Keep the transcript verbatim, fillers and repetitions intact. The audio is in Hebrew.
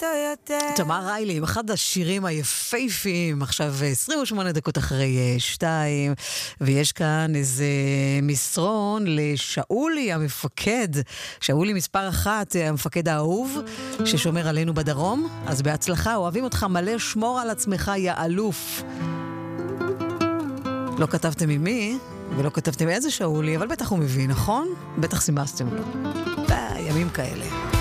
אותו יותר. תמר ריילי, עם אחד השירים היפהפיים, עכשיו עשרים ושמונה דקות אחרי שתיים, ויש כאן איזה מסרון לשאולי המפקד, שאולי מספר אחת, המפקד האהוב, ששומר עלינו בדרום, אז בהצלחה, אוהבים אותך מלא, שמור על עצמך, יא אלוף. לא כתבתם עם מי, ולא כתבתם איזה שאולי, אבל בטח הוא מבין, נכון? בטח סימסתם לו. ימים כאלה.